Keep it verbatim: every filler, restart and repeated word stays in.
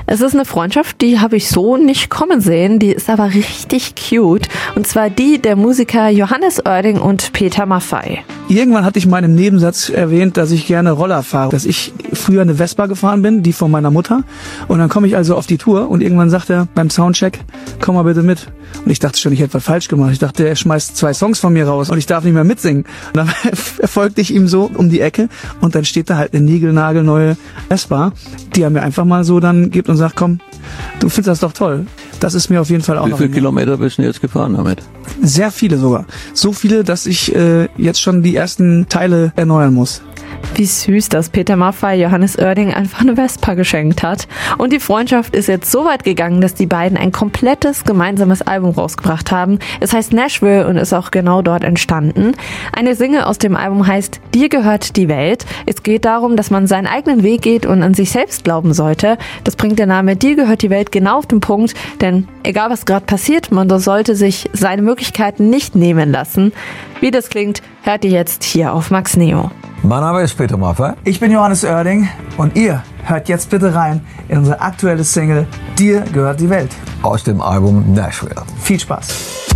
Es ist eine Freundschaft, die habe ich so nicht kommen sehen, die ist aber richtig cute. Und zwar die der Musiker Johannes Oerding und Peter Maffay. Irgendwann hatte ich mal im Nebensatz erwähnt, dass ich gerne Roller fahre. Dass ich früher eine Vespa gefahren bin, die von meiner Mutter. Und dann komme ich also auf die Tour und irgendwann sagt er beim Soundcheck, komm mal bitte mit. Und ich dachte schon, ich hätte was falsch gemacht. Ich dachte, er schmeißt zwei Songs von mir raus und ich darf nicht mehr mitsingen. Und dann folgte ich ihm so um die Ecke und dann steht da halt eine niegelnagelneue Vespa, die er mir einfach mal so dann gibt und sagt, komm, du findest das doch toll. Das ist mir auf jeden Fall auch Wie noch... viele Kilometer bist du jetzt gefahren damit? Sehr viele sogar. So viele, dass ich äh, jetzt schon die ersten Teile erneuern muss. Wie süß, dass Peter Maffay Johannes Oerding einfach eine Vespa geschenkt hat. Und die Freundschaft ist jetzt so weit gegangen, dass die beiden ein komplettes gemeinsames Album rausgebracht haben. Es heißt Nashville und ist auch genau dort entstanden. Eine Single aus dem Album heißt Dir gehört die Welt. Es geht darum, dass man seinen eigenen Weg geht und an sich selbst glauben sollte. Das bringt der Name Dir gehört die Welt genau auf den Punkt, denn egal was gerade passiert, man sollte sich seine Möglichkeiten nicht nehmen lassen. Wie das klingt, hört ihr jetzt hier auf Max Neo. Mein Name ist Peter Maffay. Ich bin Johannes Oerding und ihr hört jetzt bitte rein in unsere aktuelle Single Dir gehört die Welt. Aus dem Album Nashville. Viel Spaß.